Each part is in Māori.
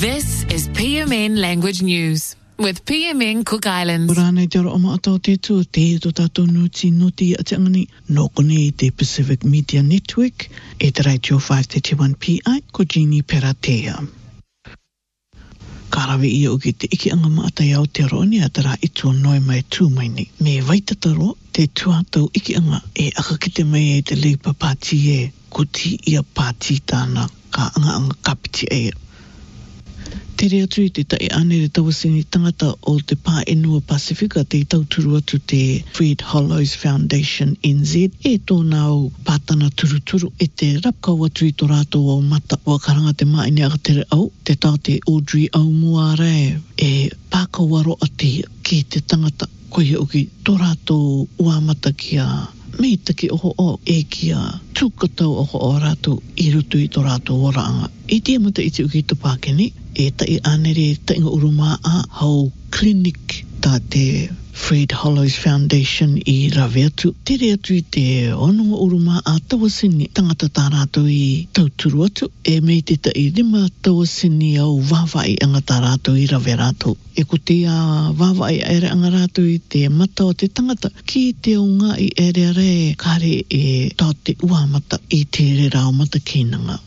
This is PMN Language News with PMN Cook Islands. Rānei te aro ama atau te tu te to tātou nuti noti a te angani nokone te Pacific Media Network e te Radio 531 PI ko Jeannie Peratea. Karawe ia o ki te iki anga maatai au te roani a tara itu noi mai tū mai ni. Me waitataro te tuatau iki anga e akakite mai e te Labour Party e kuti ia pāti tāna ka anga kapiti e. Te rea tui te tai anere tawasini tangata o te pā enua Pasifika te tauturu atu te Fred Hollows Foundation NZ e tōna au pātana turuturu e te rapkau atu i tō rātou au mata o karanga te maine akatere au te tau te Audrey Aumuare e pākau aro ati ki te tangata koe o ki tō rātou ua mata ki a mei taki oho o e kia tūkatau oho o rātou i rutu i tō rātou oranga. I tia mata iti uki tō pākeni e tai anere tainga uruma a hau clinic tā te Fred Hollows Foundation i rawe atu. Te rea atu i te onunga uruma a tawasini tangata tā rātou i tauturu atu e mei te tai rima tawasini au wawai anga tā rātou i rawe rātou. E ko te a wawai ere anga rātou i te mata o te tangata ki te o ngā i ere re kare e tā te uamata i te re rao mata kinanga.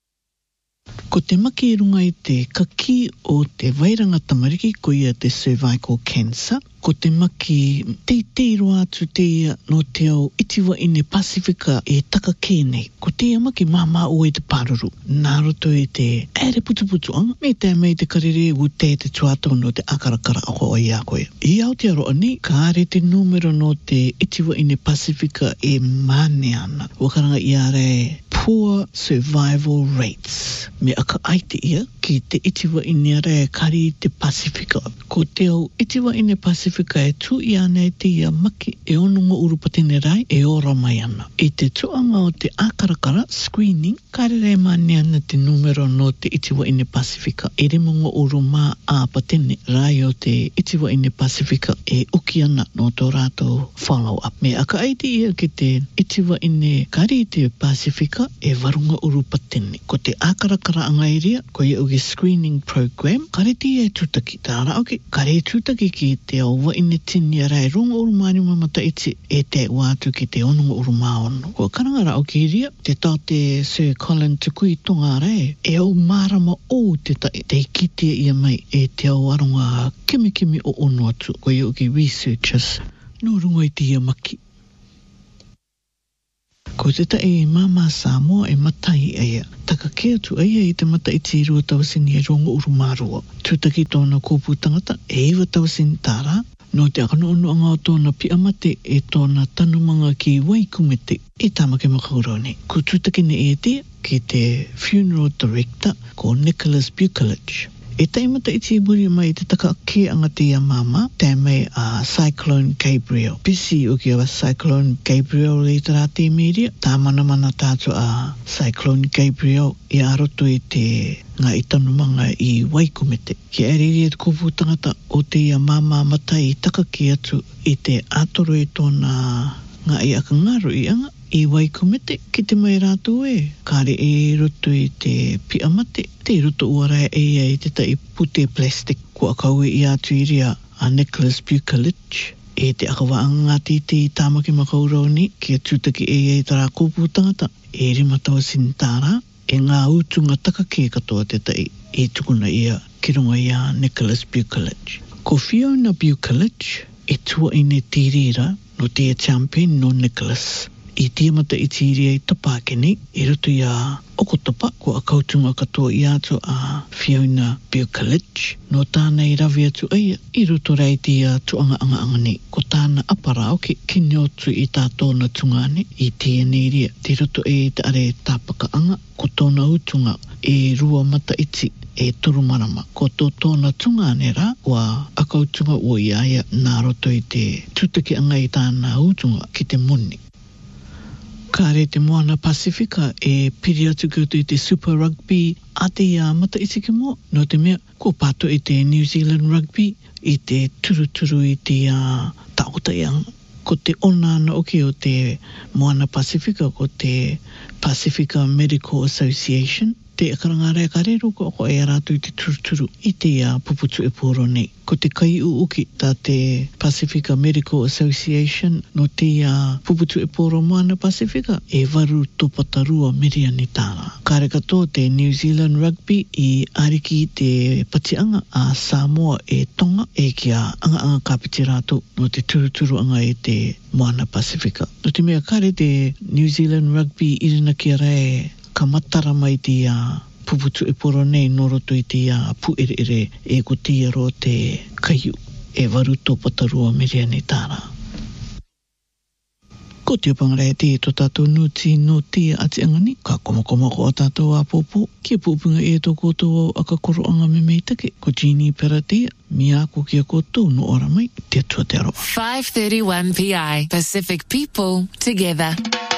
Ko te maki runga i te kaki o te wairanga tamariki ko ia te cervical cancer. Ko te maki te roa atu te ia no te au itiwa ine Pasifika e taka kēnei. Ko te maki mama o e te paruru. Nā roto e te ere putu anga. Me te mei te karere u te tuatau no te akarakara ako o ia koe. I Aotearoa ni, ka are te numero no te itiwa ine Pasifika e mane ana. Wakaranga i are poor survival rates. Me aka aite ia ki te itiwa ine are kari te Pasifika. Ko te au itiwa ine Pasifika e tu i ana e te ia maki e onunga urupatene rai e ora mai ana. E te tuanga o te akarakara screening, karere mane ana te numero no te itiwa ine Pasifika. E remonga uruma a patene rai o te itiwa ine Pasifika e uki ana no tō rātou follow up. Me aka aite ia ki te itiwa ine kari te Pasifika e warunga urupatene. Ko te akarakara angairia, ko ia uki screening program, kare ti e tutaki. Tāra oki, kare tutaki ki te au wa ine tini arai runga urumani mamata iti e te wātu ki te onunga uruma ono. Ko karangara o ki ria, te tau te Sir Colin Tukui tonga arai, e au marama o te tai, te kitea ia mai e te au aronga kimi o ono atu, ko ia uki researchers, no runga i te ia maki. Ko te tae mama Samoa e matai aia. Taka ke atu aia i te mata i te rua tawasini e rongo urumarua. Tūtaki tōna kōpū tangata e iwa tawasini tāra. No te akanoonu anga o tōna piamate e tōna tanumanga ki Waikumete e tāmake makaurone. Ko tūtaki ne e te ki te funeral director ko Nicholas Bukelich. E taimata i te muri mai te taka ke anga te ia mama, te mai a Cyclone Gabriel. Pisi o ki awa Cyclone Gabriel i te rāte media, tā mana tātu a Cyclone Gabriel i aroto i te ngā itanumanga i Waikumete. Ki ariri e te kopu tangata o te ia mama matai i taka ki atu i te atoro i tōna ngā i aka ngaru i anga. I Waikumete ki te mai rātou e. Kāre e roto i te piamate. Te roto uarai e i te tai pute plastic. Ko akaue i atu i ria a Nicholas Bukelich. E te akawa angati te i tāmaki makaurauni ki a tūtaki e tara kōpū tangata. E rimatawa sintāra. E ngā utunga taka ke katoa te tai. E tukuna ia ki runga ia Nicholas Bukelich. Ko Fiona Bukelich e tua i ne tīrira no te champion no Nicholas. I tiamata i tīria i tapākeni, i rutu i a okotapa, ko a kautunga katoa i atu a Fiona Bukelich, no tāna i rawi atu aia, i rutu reiti a tuanga anga ko tāna aparao ki kinyotu i tā tōna tungane, i tiene ria, te rutu e te are tāpaka anga, ko tōna utunga e rua mata iti, e turu marama, ko tōna tungane ra, wa a kautunga o i aia, nā roto i te tutaki anga i tāna utunga ki te muni. Kāre te moana Pasifika e piri atu i te Super Rugby a te mata iti ki mo. No te mea, ko pato i te New Zealand Rugby i te turuturu i te taota ianga. Ko te onana oki o te moana Pasifika, ko te Pacifica Medical Association. te akarangare kareru ko e rātu i te turuturu i te puputu e pōro nei. Ko te kai uuki tā te Pacifica Medical Association no te puputu e pōro moana Pacifica e waru topatarua miria ni tāna. Kare katoa te New Zealand Rugby i ariki te patianga a Samoa e Tonga e kia anga kapiti rātou no te turuturu anga e te moana Pacifica. No te mea kare te New Zealand Rugby irina kia rai ka matara mai te puputu e poro nei noroto i te pu ere e ko tia ro te kaiu e waru topatarua miria ni tāna. Ko te pangarai te to tātou nuti no te ati angani, ka komakoma ko a tātou a popo, kia pupunga e to koutou aka koro anga me meitake, ko Jeannie Peratia, mi ako kia koutou no ora mai, te atua te aroa. 5:31 PI, Pacific people together.